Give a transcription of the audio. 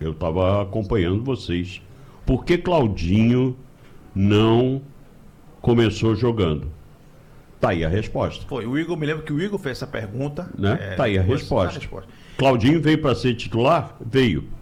Eu estava acompanhando vocês. Por que Claudinho não começou jogando? Tá aí a resposta. Foi, o Igor, me lembro que o Igor fez essa pergunta. Né? Tá aí a resposta. Claudinho veio para ser titular? Veio.